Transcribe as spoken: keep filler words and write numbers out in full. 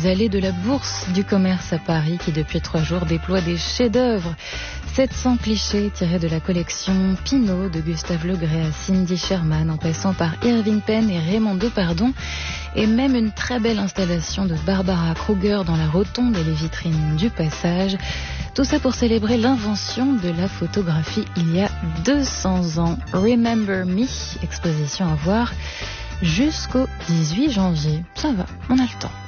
les allées de la Bourse du commerce à Paris qui depuis trois jours déploie des chefs-d'œuvre. sept cents clichés tirés de la collection Pinault de Gustave Le Gray à Cindy Sherman en passant par Irving Penn et Raimondo Pardon et même une très belle installation de Barbara Kruger dans la rotonde et les vitrines du Passage. Tout ça pour célébrer l'invention de la photographie il y a deux cents ans. Remember Me, exposition à voir jusqu'au dix-huit janvier. Ça va, on a le temps.